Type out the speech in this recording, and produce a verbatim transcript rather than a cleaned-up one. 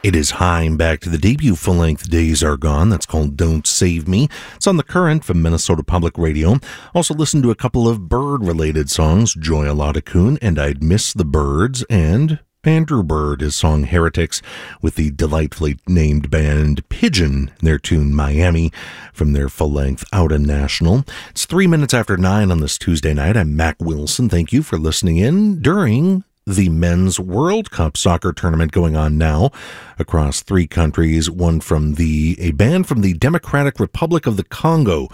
It is Haim back to the debut full-length Days Are Gone. That's called Don't Save Me. It's on The Current from Minnesota Public Radio. Also listen to a couple of bird-related songs, Joy Alada-Kun and I'd Miss the Birds, and Andrew Bird, his song Heretics, with the delightfully named band Pigeon, their tune Miami, from their full-length Outta National. It's three minutes after nine on this Tuesday night. I'm Mac Wilson. Thank you for listening in during the Men's World Cup soccer tournament going on now across three countries. One from the, a band from the Democratic Republic of the Congo